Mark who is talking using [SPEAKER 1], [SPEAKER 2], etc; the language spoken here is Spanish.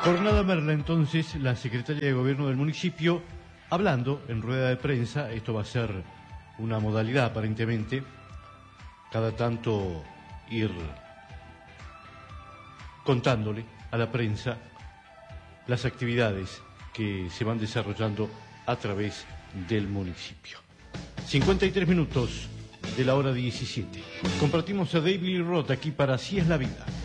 [SPEAKER 1] Jornada Merla, entonces, la secretaria de Gobierno del municipio, hablando en rueda de prensa. Esto va a ser una modalidad aparentemente, cada tanto ir contándole a la prensa las actividades que se van desarrollando a través del municipio. 53 minutos de la hora 17. Compartimos a David Lee Roth aquí para Así es la vida.